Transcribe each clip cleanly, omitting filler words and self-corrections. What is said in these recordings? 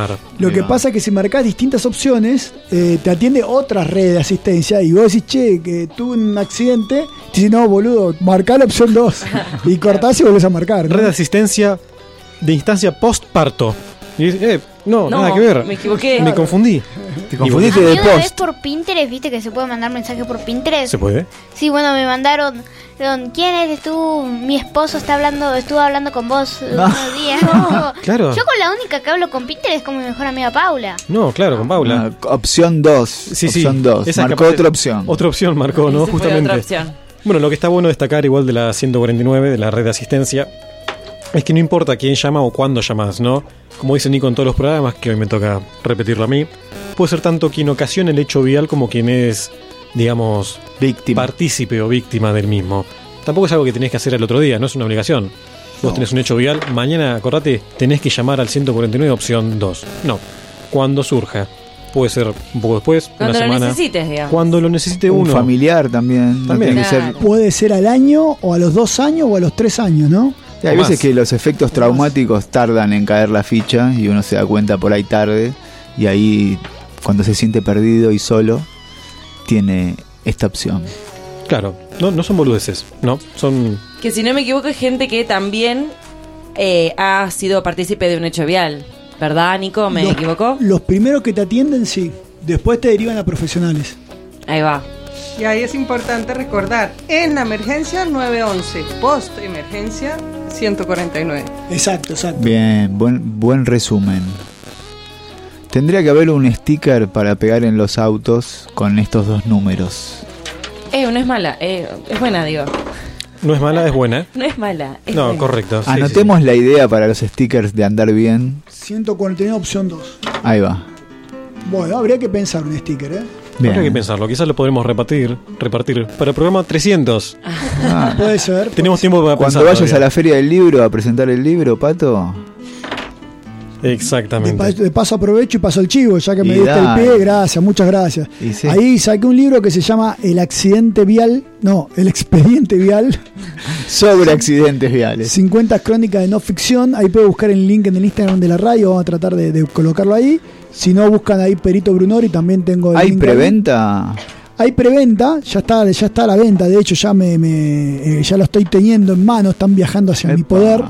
Lo que pasa es que si marcás distintas opciones, te atiende otra red de asistencia y vos decís, che, que tuve un accidente. Y si no, boludo, marcá la opción 2 y cortás y volvés a marcar, ¿no? Red de asistencia de instancia postparto. Y dices, no, nada que ver. Me equivoqué. Me confundí. Te confundiste de Una vez post. por Pinterest, ¿viste que se puede mandar mensajes por Pinterest? ¿Se puede? Sí, bueno, me mandaron, ¿quién eres tú? Mi esposo estuvo hablando con vos unos días. Claro. Yo con la única que hablo con Pinterest es con mi mejor amiga Paula. No, claro, con Paula. Opción 2. Sí. Opción 2. Esa Marcó capaz- otra opción. Otra opción marcó, ¿no? Esa fue Justamente. otra opción. Bueno, lo que está bueno destacar igual de la 149, de la red de asistencia, es que no importa quién llama o cuándo llamas, ¿no? Como dice Nico en todos los programas, que hoy me toca repetirlo a mí, puede ser tanto quien ocasiona el hecho vial como quien es, digamos, Víctima. partícipe o víctima del mismo. Tampoco es algo que tenés que hacer el otro día, no es una obligación. Vos tenés un hecho vial, mañana, acordate, tenés que llamar al 149 opción 2. No, cuando surja. Puede ser un poco después, Cuando una lo semana. necesites, digamos. Cuando lo necesite Un uno. familiar también. No También. tiene que ser. Claro. Puede ser al año, o a los 2 años, o a los 3 años, ¿no? Sí, hay Más. veces que los efectos traumáticos tardan en caer la ficha y uno se da cuenta por ahí tarde. Y ahí, cuando se siente perdido y solo, tiene esta opción. Claro, no son boludeces, no, son... Que si no me equivoco, hay gente que también ha sido partícipe de un hecho vial. ¿Verdad, Nico? ¿Me equivocó? Los primeros que te atienden, sí. Después te derivan a profesionales. Ahí va. Y ahí es importante recordar, en la emergencia 911, post emergencia 149. Exacto. Bien, buen resumen. Tendría que haber un sticker para pegar en los autos con estos dos números. No es mala. Es buena, digo. No es mala, es buena. No es mala. Es No, buena. correcto. sí, Anotemos sí, la idea para los stickers de andar bien. 149 opción 2. Ahí va. Bueno, habría que pensar un sticker, ¿eh? sí. Habría que pensarlo, quizás lo podremos repartir para el programa 300. Ah, Puede ser. Tenemos tiempo para cuando pensar vayas todavía. a la feria del libro a presentar el libro, Pato. Exactamente. De paso aprovecho y paso el chivo, ya que me Y diste el dale. pie, gracias, muchas gracias. Y sí. Ahí saqué un libro que se llama El expediente vial, Sobre accidentes viales. 50 crónicas de no ficción. Ahí puedo buscar el link en el Instagram de la radio, vamos a tratar de colocarlo ahí. Si no, buscan ahí Perito Brunori, también tengo el ¿Hay link preventa? Hay preventa, ya está a la venta, de hecho ya ya lo estoy teniendo en mano, están viajando hacia mi Epa. poder.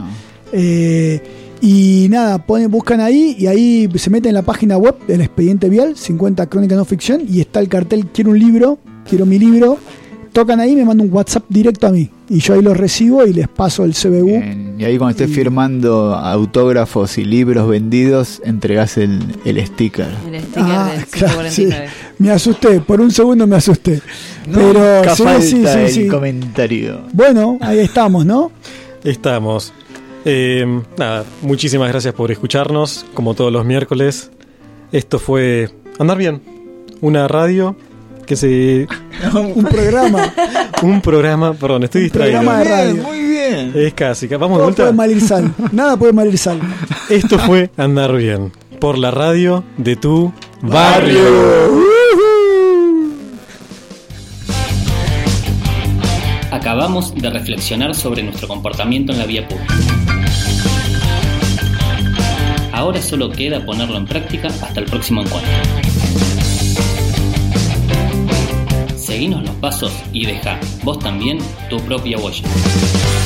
Y nada, buscan ahí y ahí se meten en la página web del expediente vial, 50 crónicas no ficción, y está el cartel, quiero un libro, quiero mi libro. Tocan ahí, me mandan un WhatsApp directo a mí y yo ahí los recibo y les paso el CBU. Bien. Y ahí cuando estés firmando autógrafos y libros vendidos, entregás el sticker. El sticker del claro, sí. 149. Me asusté, por un segundo me asusté. Pero Nunca sí, falta el sí. comentario. Bueno, ahí estamos, ¿no? Estamos. Nada, muchísimas gracias por escucharnos, como todos los miércoles. Esto fue Andar Bien, una radio que se... Un programa. un programa, perdón, estoy distraído. programa de radio. Muy bien. Es casi, vamos de Todo vuelta. puede mal ir sal. Nada puede mal ir sal. Esto fue Andar Bien, por la radio de tu barrio. Acabamos de reflexionar sobre nuestro comportamiento en la vía pública. Ahora solo queda ponerlo en práctica hasta el próximo encuentro. Seguinos los pasos y deja, vos también, tu propia huella.